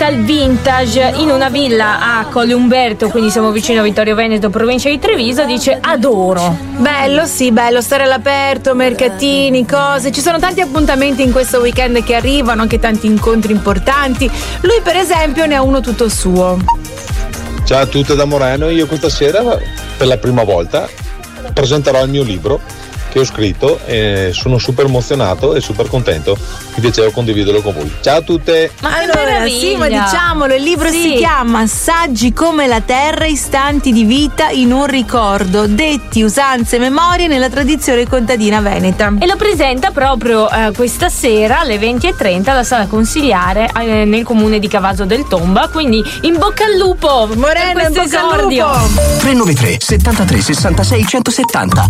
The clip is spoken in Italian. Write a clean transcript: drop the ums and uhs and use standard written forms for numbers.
metal vintage in una villa a Colle Umberto, quindi siamo vicino a Vittorio Veneto, provincia di Treviso. Dice adoro. Bello, sì, bello stare all'aperto, mercatini, cose. Ci sono tanti appuntamenti in questo weekend che arrivano, anche tanti incontri importanti. Lui per esempio ne ha uno tutto suo. Ciao a tutte da Moreno, io questa sera per la prima volta presenterò il mio libro che ho scritto e sono super emozionato e super contento. Mi piaceva condividerlo con voi. Ciao a tutte. Ma allora sì, ma diciamolo, il libro si chiama Saggi come la terra, istanti di vita in un ricordo, detti, usanze e memorie nella tradizione contadina veneta. E lo presenta proprio questa sera alle 20:30 alla sala consigliare nel comune di Cavaso del Tomba, quindi in bocca al lupo. Moreno, in bocca al lupo. 393 73 66 170.